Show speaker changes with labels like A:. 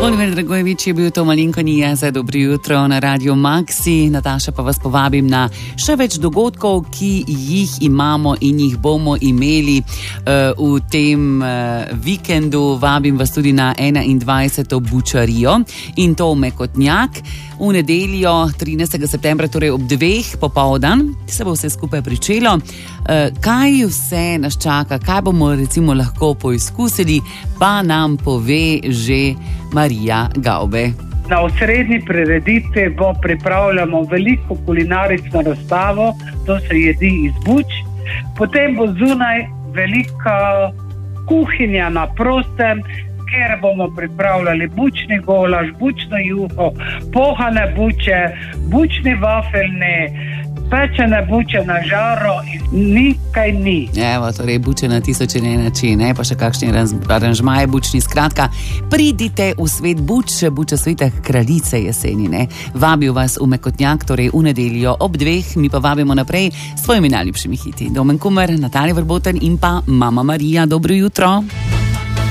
A: Oliver Dragojevič je bil to malinko nije za dobro jutro na Radio Maxi. Nataša, pa vas povabim na še več dogodkov, ki jih imamo in jih bomo imeli v tem vikendu. Vabim vas tudi na 21. bučarijo in to v Mekotnjak. V nedeljo 13. septembra, torej ob 2 popoldan, se bo vse skupaj pričelo. Kaj vse nas čaka, kaj bomo recimo lahko poizkusili, pa nam pove že Marija Gaube.
B: Na osrednji prireditvi pripravljamo veliko kulinarično razstavo, to se jedi iz buč. Potem bo zunaj velika kuhinja na prostem, kjer bomo pripravljali bučni golaž, bučno juho, pohane buče, bučni vafelni, pečene buče na žaro in nikaj ni.
A: Evo, torej buče na tisoč in en način, pa še kakšni aranžmaji bučni. Skratka, pridite v svet buč, buča sveta kraljice jeseni, ne? Vabil vas v Mekotnjak, torej v nedeljo ob 2, mi pa vabimo naprej s svojimi najljubšimi hiti. Domen Kumer, Natalija Vrboten in pa mama Marija, dobro jutro.